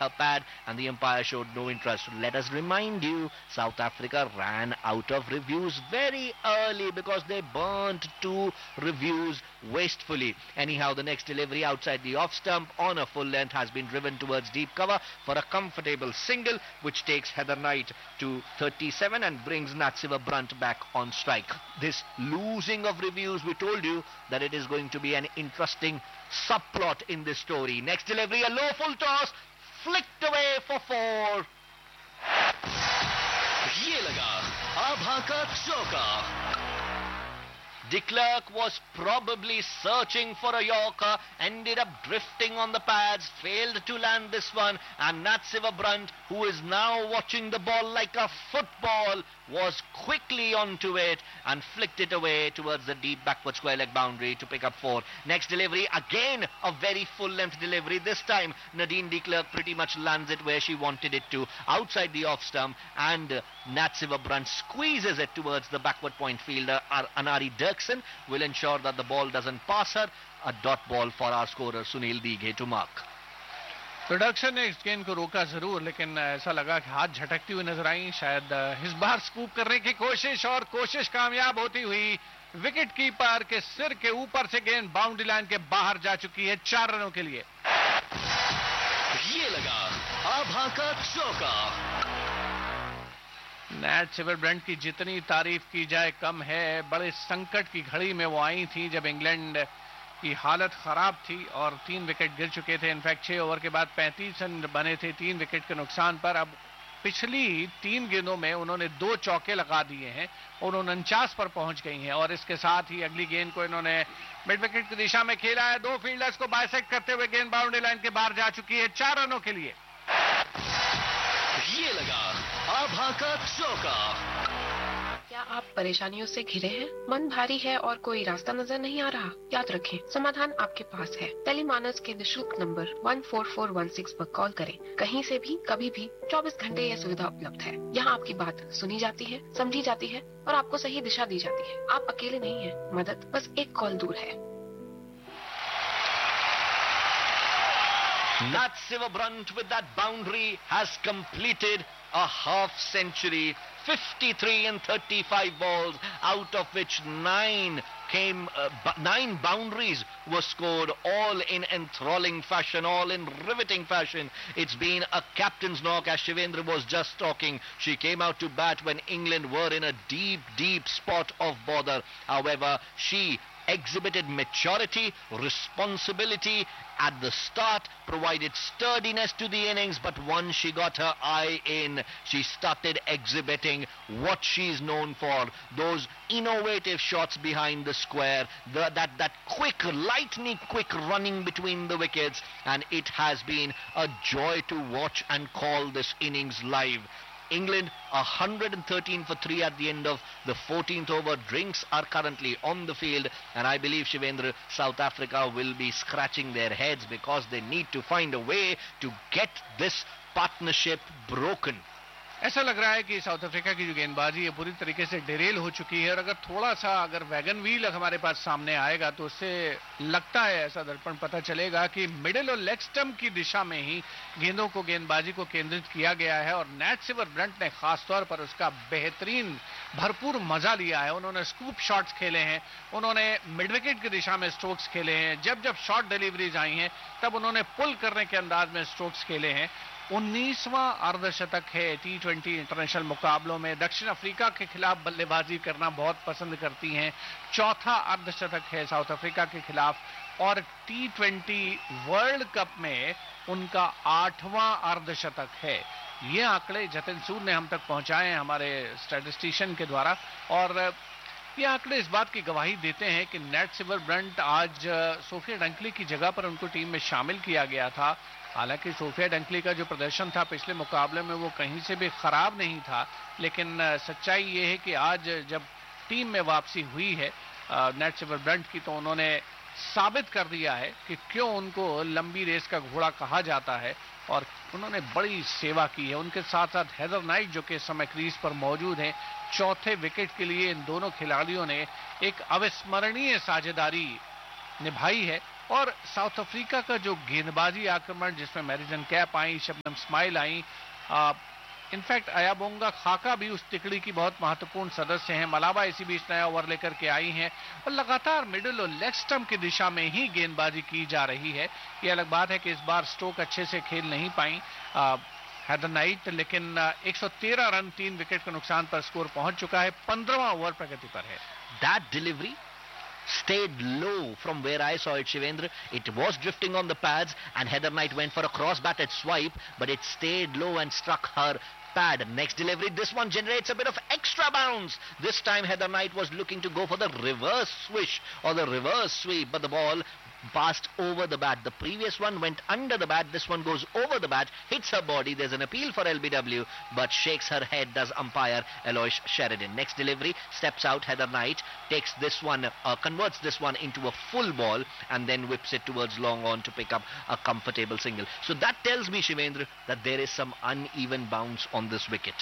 her pad and the umpire showed no interest. Let us remind you, South Africa ran out of reviews very early because they burnt 2 reviews wastefully. Anyhow, the next delivery outside the off stump on a full length has been driven towards deep cover for a comfortable single, which takes Heather Knight to 37 and brings Natsiva Brunt back on strike. This losing of reviews, we told you that it is going to be an interesting subplot in this story. Next delivery, a low full toss, flicked away for 4. ये लगा आभा का चौका. De Klerk was probably searching for a Yorker, ended up drifting on the pads, failed to land this one, and Natsiva Brunt, who is now watching the ball like a football, was quickly onto it and flicked it away towards the deep backward square leg boundary to pick up 4. Next delivery, again a very full length delivery. This time Nadine de Klerk pretty much lands it where she wanted it to, outside the off stump, and Natsiva Brunt squeezes it towards the backward point fielder. Anari Dirksen will ensure that the ball doesn't pass her. A dot ball for our scorer Sunil Dighe to mark. तो डक्सन ने इस गेंद को रोका जरूर, लेकिन ऐसा लगा कि हाथ झटकती हुई नजर आई. शायद इस बार स्कूप करने की कोशिश, और कोशिश कामयाब होती हुई विकेट कीपर के सिर के ऊपर से गेंद बाउंड्री लाइन के बाहर जा चुकी है 4 रनों के लिए. ये लगा आभा का चौका. नैटसिवा ब्रंट की जितनी तारीफ की जाए कम है. बड़े संकट की घड़ी में वो आई थी जब इंग्लैंड की हालत खराब थी और 3 विकेट गिर चुके थे. इनफैक्ट 6 ओवर के बाद 35 रन बने थे 3 विकेट के नुकसान पर. अब पिछली 3 गेंदों में उन्होंने 2 चौके लगा दिए हैं और 49 पर पहुंच गई हैं. और इसके साथ ही अगली गेंद को इन्होंने मिड विकेट की दिशा में खेला है. 2 फील्डर्स को बाइसेक्ट करते हुए गेंद बाउंड्री लाइन के बाहर जा चुकी है 4 रनों के लिए. ये लगा आभा का चौका. क्या आप परेशानियों से घिरे हैं? मन भारी है और कोई रास्ता नजर नहीं आ रहा? याद रखें, समाधान आपके पास है. टेलीमानस के निशुल्क नंबर 14416 पर कॉल करें. कहीं से भी, कभी भी, 24 घंटे यह सुविधा उपलब्ध है. यहाँ आपकी बात सुनी जाती है, समझी जाती है और आपको सही दिशा दी जाती है. आप अकेले नहीं हैं. मदद बस एक कॉल दूर है. Natsiva Brunt with that boundary has completed a half century. 53 and 35 balls, out of which 9 boundaries were scored, all in enthralling fashion, all in riveting fashion. It's been a captain's knock, as Shivendra was just talking. She came out to bat when England were in a deep, deep spot of bother. However, she exhibited maturity, responsibility at the start, provided sturdiness to the innings, but once she got her eye in, she started exhibiting what she's known for. Those innovative shots behind the square, that quick, lightning quick running between the wickets, and it has been a joy to watch and call this innings live. England 113 for 3 at the end of the 14th over. Drinks are currently on the field, and I believe, Shivendra, South Africa will be scratching their heads because they need to find a way to get this partnership broken. ऐसा लग रहा है कि south Africa की जो गेंदबाजी है पूरी तरीके से डिरेल हो चुकी है. और अगर थोड़ा सा वैगन व्हील हमारे पास सामने आएगा तो उससे लगता है, ऐसा दर्पण पता चलेगा कि मिडिल और लेग स्टंप की दिशा में ही गेंदों को, गेंदबाजी को केंद्रित किया गया है. और नैटसिवा ब्रंट ने खासतौर पर उसका बेहतरीन भरपूर मजा लिया है. उन्होंने स्कूप शॉट्स खेले हैं, उन्होंने मिड विकेट की दिशा में स्ट्रोक्स खेले हैं. जब शॉर्ट डिलीवरीज आई हैं तब उन्होंने पुल करने के अंदाज में स्ट्रोक्स खेले हैं. 19वां अर्धशतक है T20 इंटरनेशनल मुकाबलों में. दक्षिण अफ्रीका के खिलाफ बल्लेबाजी करना बहुत पसंद करती हैं. 4था अर्धशतक है साउथ अफ्रीका के खिलाफ, और T20 वर्ल्ड कप में उनका 8वां अर्धशतक है. ये आंकड़े जतिन सूद ने हम तक पहुंचाए हैं हमारे स्टैटिस्टिशियन के द्वारा, और ये आंकड़े इस बात की गवाही देते हैं कि नैटसिवा ब्रंट आज सोफिया डंकली की जगह पर उनको टीम में शामिल किया गया था. हालांकि सोफिया डंकली का जो प्रदर्शन था पिछले मुकाबले में वो कहीं से भी खराब नहीं था, लेकिन सच्चाई ये है कि आज जब टीम में वापसी हुई है नैटसिवा ब्रंट की, तो उन्होंने साबित कर दिया है कि क्यों उनको लंबी रेस का घोड़ा कहा जाता है. और उन्होंने बड़ी सेवा की है. उनके साथ साथ हेदर नाइट जो कि इस समय क्रीज पर मौजूद हैं, 4थे विकेट के लिए इन दोनों खिलाड़ियों ने एक अविस्मरणीय साझेदारी निभाई है. और साउथ अफ्रीका का जो गेंदबाजी आक्रमण जिसमें मैरिजन कैप आई, शबनम इस्माइल आई, इनफैक्ट अयाबोंगा खाका भी उस तिकड़ी की बहुत महत्वपूर्ण सदस्य हैं। मलाबा इसी बीच नया ओवर लेकर के आई हैं और लगातार मिडिल और लेग स्टंप की दिशा में ही गेंदबाजी की जा रही है। ये अलग बात है कि इस बार स्टोक अच्छे से खेल नहीं पाई हैदर नाइट, लेकिन 113 रन 3 विकेट के नुकसान पर स्कोर पहुंच चुका है। 15वां ओवर प्रगति पर है। That delivery stayed low from where I saw it, Shivendra. It was drifting on the pads and Heather Knight went for a cross-batted swipe, but it stayed low and struck her pad. Next delivery, this one generates a bit of extra bounce. This time Heather Knight was looking to go for the reverse swish or the reverse sweep, but the ball passed over the bat. The previous one went under the bat. This one goes over the bat, hits her body. There's an appeal for LBW, but shakes her head, does umpire Alois Sheridan. Next delivery, steps out Heather Knight, takes this one, converts this one into a full ball and then whips it towards long on to pick up a comfortable single. So that tells me, Shivendra, that there is some uneven bounce on this wicket.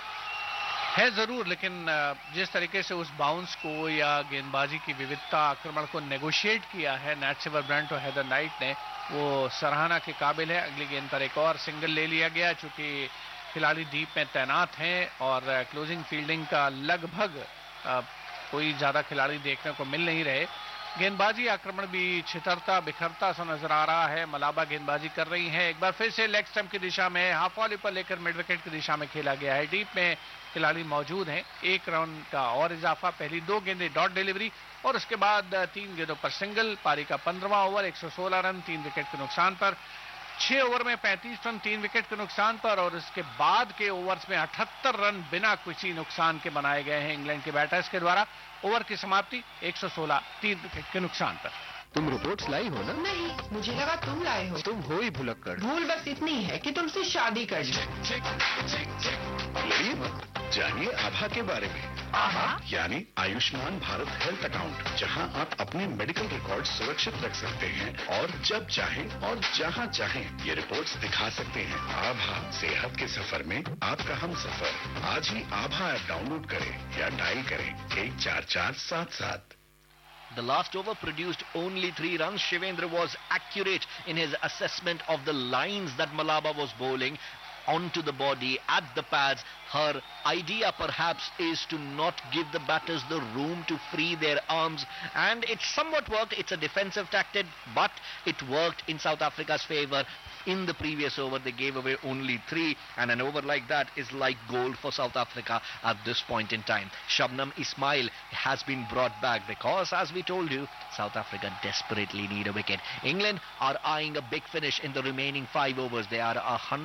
है जरूर, लेकिन जिस तरीके से उस bounce को या गेंदबाजी की विविधता आक्रमण को नेगोशिएट किया है नैटसिवर ब्रंट और हेदर नाइट ने, वो सराहना के काबिल है। अगली गेंद पर एक और सिंगल ले लिया गया, चूंकि खिलाड़ी डीप में तैनात हैं और क्लोजिंग फील्डिंग का लगभग कोई ज्यादा खिलाड़ी देखने को मिल नहीं रहे। गेंदबाजी आक्रमण भी छितरता बिखरता सा नजर आ रहा है। मलाबा गेंदबाजी कर रही है, एक बार फिर से लेग स्टंप की दिशा में, हाफ वॉली पर लेकर मिड विकेट की दिशा में खेला गया है। डीप में खिलाड़ी मौजूद हैं। 1 रन का और इजाफा, पहली 2 गेंदें डॉट डिलीवरी और उसके बाद 3 गेंदों पर सिंगल। पारी का 15वां ओवर, 116 रन 3 विकेट के नुकसान पर। 6 ओवर में 35 रन 3 विकेट के नुकसान पर और इसके बाद के ओवर्स में 78 रन बिना किसी नुकसान के बनाए गए हैं इंग्लैंड के बैटर्स के द्वारा। ओवर की समाप्ति 116 3 विकेट के नुकसान पर। तुम रिपोर्ट्स लाई हो ना? नहीं, मुझे लगा तुम लाए हो। तुम हो ही भुलक्कड़। भूल बस इतनी है कि तुमसे शादी कर ली। लड़िए मत, जानिए आभा के बारे में। आभा यानी आयुष्मान भारत हेल्थ अकाउंट, जहां आप अपने मेडिकल रिकॉर्ड सुरक्षित रख सकते हैं और जब चाहें और जहां चाहें ये रिपोर्ट्स दिखा सकते हैं। आभा, सेहत के सफर में आपका हम सफर। आज ही आभा ऐप डाउनलोड करें या डायल करें 14477। The last over produced only 3 runs. Shivendra was accurate in his assessment of the lines that Malaba was bowling onto the body at the pads. Her idea perhaps is to not give the batters the room to free their arms, and it somewhat worked. It's a defensive tactic, but it worked in South Africa's favour. In the previous over, they gave away only 3, and an over like that is like gold for South Africa at this point in time. Shabnam Ismail has been brought back because, as we told you, South Africa desperately need a wicket. England are eyeing a big finish in the remaining 5 overs. They are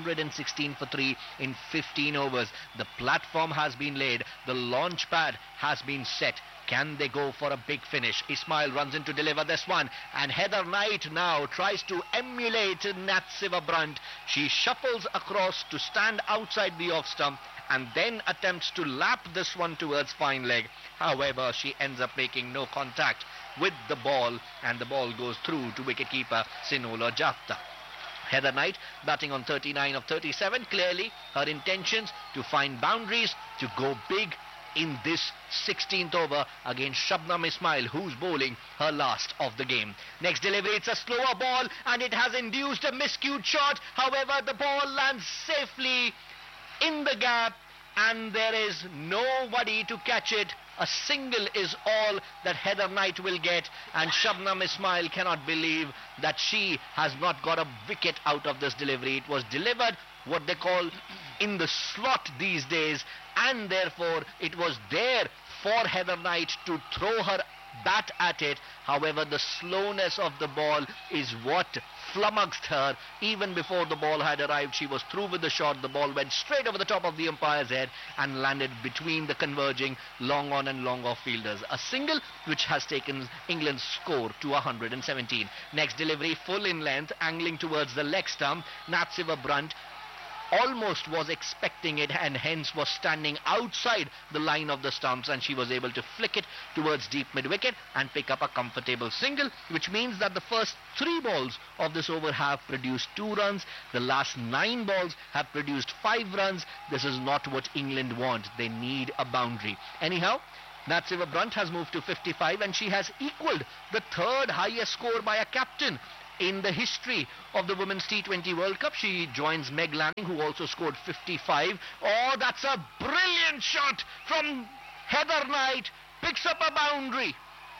116 for 3 in 15 overs. The platform has been laid. The launch pad has been set. Can they go for a big finish? Ismail runs in to deliver this one, and Heather Knight now tries to emulate Natsiva Brunt. She shuffles across to stand outside the off stump and then attempts to lap this one towards fine leg. However, she ends up making no contact with the ball, and the ball goes through to wicketkeeper Sinola Jatta. Heather Knight batting on 39 of 37. Clearly, her intentions to find boundaries, to go big in this 16th over against Shabnam Ismail, who's bowling her last of the game. Next delivery, it's a slower ball and it has induced a miscued shot. However, the ball lands safely in the gap and there is nobody to catch it. A single is all that Heather Knight will get, and Shabnam Ismail cannot believe that she has not got a wicket out of this delivery. It was delivered what they call in the slot these days, and therefore it was there for Heather Knight to throw her bat at it. However, the slowness of the ball is what flummoxed her. Even before the ball had arrived, she was through with the shot. The ball went straight over the top of the umpire's head and landed between the converging long on and long off fielders. A single which has taken England's score to 117. Next delivery, full in length, angling towards the leg stump. Natsiva Brunt almost was expecting it and hence was standing outside the line of the stumps, and she was able to flick it towards deep mid-wicket and pick up a comfortable single, which means that the first 3 balls of this over have produced 2 runs. The last 9 balls have produced 5 runs. This is not what England want. They need a boundary. Anyhow, Nat Brunt has moved to 55 and she has equaled the third highest score by a captain in the history of the Women's T20 World Cup. She joins Meg Lanning, who also scored 55. Oh, that's a brilliant shot from Heather Knight. Picks up a boundary.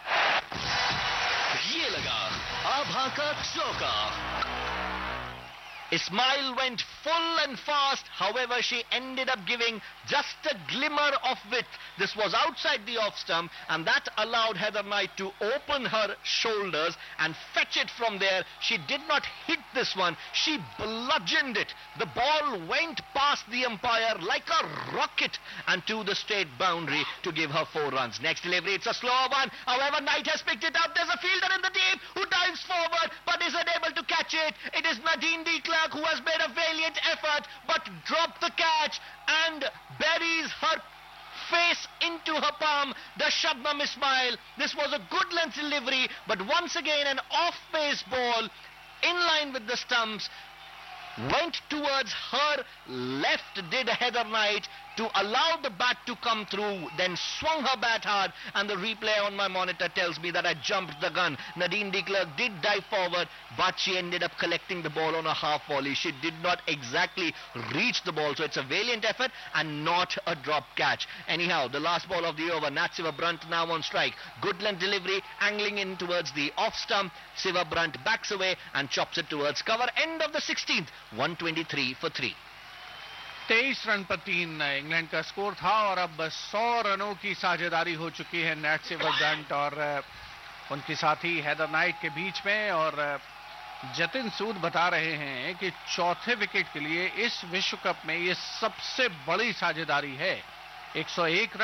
ये लगा आभा का चौका. Ismail went full and fast. However, she ended up giving just a glimmer of width. This was outside the off stump, and that allowed Heather Knight to open her shoulders and fetch it from there. She did not hit this one. She bludgeoned it. The ball went past the umpire like a rocket and to the straight boundary to give her 4 runs. Next delivery, it's a slower one. However, Knight has picked it up. There's a fielder in the deep who dives forward but is unable to catch it. It is Nadine de Klerk who has made a valiant effort but dropped the catch and buries her face into her palm. The Shabnam Ismail. This was a good length delivery, but once again an off-pace ball in line with the stumps. Went towards her left, did Heather Knight, to allow the bat to come through, then swung her bat hard, and the replay on my monitor tells me that I jumped the gun. Nadine de Klerk did dive forward, but she ended up collecting the ball on a half volley. She did not exactly reach the ball, so it's a valiant effort and not a drop catch. Anyhow, the last ball of the over, Nat Brunt now on strike. Good length delivery, angling in towards the off stump. Siva Brunt backs away and chops it towards cover. End of the 16th, 123 for 3. 23 run पर 3 England का score था और अब 100 रनों की साझेदारी हो चुकी है नैट ब्रंट और उनकी साथी हेदर नाइट के बीच में. और जतिन सूद बता रहे हैं कि चौथे विकेट के लिए इस विश्व कप में ये सबसे बड़ी साझेदारी है. 101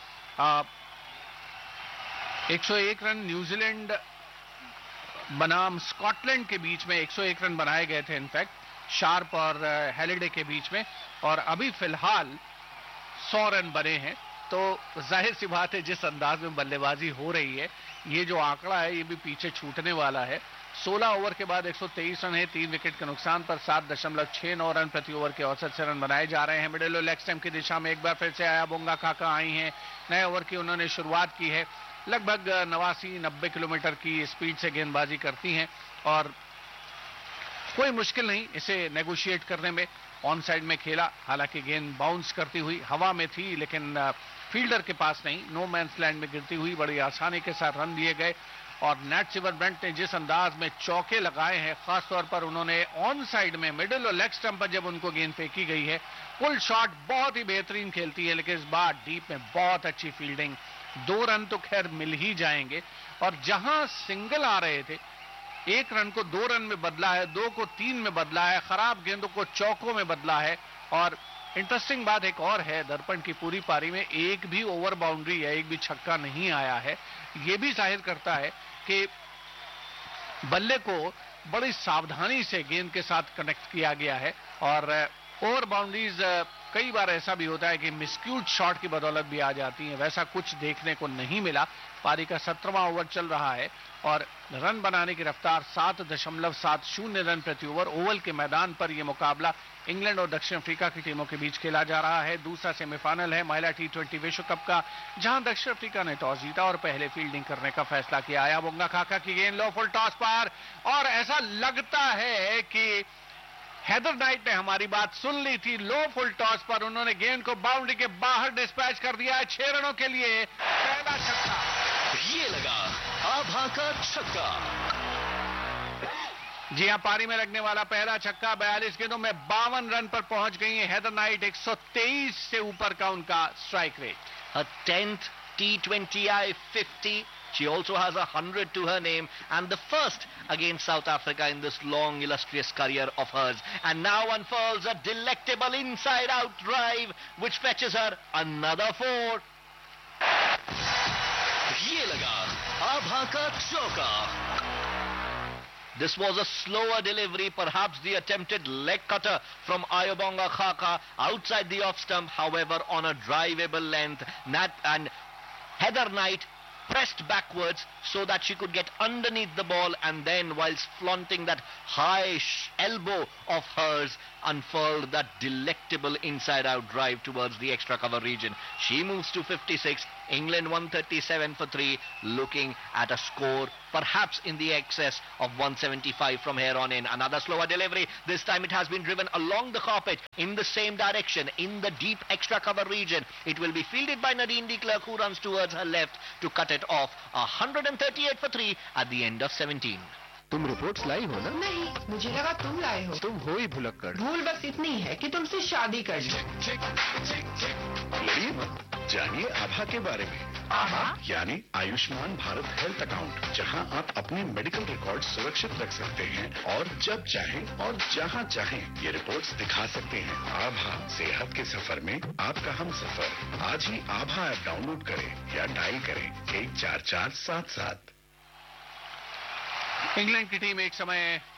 रन न्यूजीलैंड बनाम स्कॉटलैंड के बीच में 101 रन बनाए गए थे इनफैक्ट शार्प और हैलिडे के बीच में, और अभी फिलहाल 100 रन बने हैं. तो जाहिर सी बात है जिस अंदाज में बल्लेबाजी हो रही है ये जो आंकड़ा है ये भी पीछे छूटने वाला है. 16 ओवर के बाद 123 रन है 3 विकेट के नुकसान पर. 7.69 रन प्रति ओवर के औसत से रन बनाए जा रहे हैं. मिडिल और लेग स्टंप की दिशा में एक बार फिर से आयाबोंगा काका आई हैं. नए ओवर की उन्होंने शुरुआत की है. लगभग 89-90 किलोमीटर की स्पीड से गेंदबाजी करती हैं और कोई मुश्किल नहीं इसे नेगोशिएट करने में. ऑन साइड में खेला, हालांकि गेंद बाउंस करती हुई हवा में थी लेकिन फील्डर के पास नहीं, नो मैंस लैंड में गिरती हुई बड़ी आसानी के साथ रन दिए गए. और नैट ब्रंट ने जिस अंदाज में चौके लगाए हैं, खासतौर पर उन्होंने ऑन साइड में मिडिल और लेग स्टंप पर जब उनको गेंद फेंकी गई है, पुल शॉट बहुत ही बेहतरीन खेलती है लेकिन इस बार डीप में बहुत अच्छी फील्डिंग. 2 रन तो खैर मिल ही जाएंगे और जहां सिंगल आ रहे थे 1 रन को 2 रन में बदला है, 2 को 3 में बदला है, खराब गेंदों को चौकों में बदला है. और इंटरेस्टिंग बात एक और है, दर्पण की पूरी पारी में एक भी ओवर बाउंड्री या एक भी छक्का नहीं आया है. यह भी जाहिर करता है कि बल्ले को बड़ी सावधानी से गेंद के साथ कनेक्ट किया गया है. और ओवर बाउंड्रीज कई बार ऐसा भी होता है कि मिसक्यूट शॉट की बदौलत भी आ जाती हैं, वैसा कुछ देखने को नहीं मिला. पारी का 17वां ओवर चल रहा है और रन बनाने की रफ्तार 7.70 रन प्रति ओवर. ओवल के मैदान पर यह मुकाबला इंग्लैंड और दक्षिण अफ्रीका की टीमों के बीच खेला जा रहा है. दूसरा सेमीफाइनल है महिला T20 विश्व कप का, जहां दक्षिण अफ्रीका ने टॉस जीता और पहले फील्डिंग करने का फैसला किया. आयाबोंगा काका की गेंद लो फुल टॉस पर और ऐसा लगता है कि हेदर नाइट ने हमारी बात सुन ली थी. लो फुल टॉस पर उन्होंने गेंद को बाउंड्री के बाहर डिस्पैच कर दिया है. 6 रनों के लिए पहला छक्का. ये लगा आभा का छक्का. जी हां, पारी में लगने वाला पहला छक्का. 42 गेंदों में 52 रन पर पहुंच गई है हेदर नाइट. 123 से ऊपर का उनका strike rate. Her 10th T20I 50. She also has 100 to her name and the first against South Africa in this long illustrious career of hers. And now unfurls a delectable inside-out drive which fetches her another 4. ये लगा आभा का चौका. This was a slower delivery, perhaps the attempted leg cutter from Ayobonga Khaka outside the off stump, however on a drivable length. Nat and Heather Knight pressed backwards so that she could get underneath the ball, and then whilst flaunting that high elbow of hers, unfurled that delectable inside-out drive towards the extra cover region. She moves to 56. England 137 for 3, looking at a score perhaps in the excess of 175 from here on in. Another slower delivery. This time it has been driven along the carpet in the same direction, in the deep extra cover region. It will be fielded by Nadine de Klerk, who runs towards her left to cut it off. 138 for 3 at the end of 17. तुम reports लाई हो ना? नहीं, मुझे लगा तुम लाए हो। तुम हो ही भुलक्कड़। भूल बस इतनी है कि तुमसे शादी कर ली। लड़िए मत, जानिए आभा के बारे में। आभा यानी आयुष्मान भारत हेल्थ अकाउंट, जहां आप अपने मेडिकल रिकॉर्ड सुरक्षित रख सकते हैं और जब चाहें और जहां चाहें ये रिपोर्ट्स दिखा सकते हैं। आभा सेहत के सफर में आपका हम सफर। आज ही आभा ऐप डाउनलोड करें या डायल करें 14477। इंग्लैंड की टीम एक समय